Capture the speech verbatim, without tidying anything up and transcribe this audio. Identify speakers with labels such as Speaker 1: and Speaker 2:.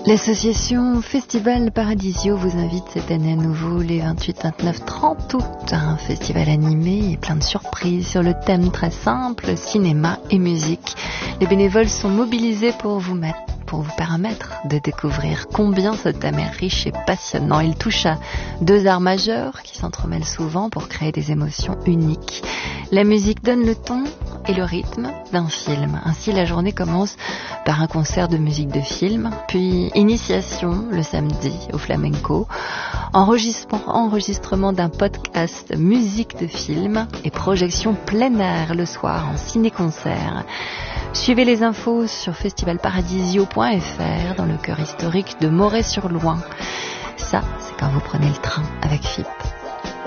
Speaker 1: L'association Festival Paradisio vous invite cette année à nouveau les vingt-huit, vingt-neuf, trente août à un festival animé et plein de surprises sur le thème très simple, cinéma et musique. Les bénévoles sont mobilisés pour vous mettre pour vous permettre de découvrir combien ce thème est riche et passionnant. Il touche à deux arts majeurs qui s'entremêlent souvent pour créer des émotions uniques. La musique donne le ton et le rythme d'un film. Ainsi, la journée commence par un concert de musique de film, puis initiation le samedi au flamenco, enregistrement, enregistrement d'un podcast musique de film et projection plein air le soir en ciné-concert. Suivez les infos sur festival paradisio point f r dans le cœur historique de Moret-sur-Loing. Ça, c'est quand vous prenez le train avec F I P.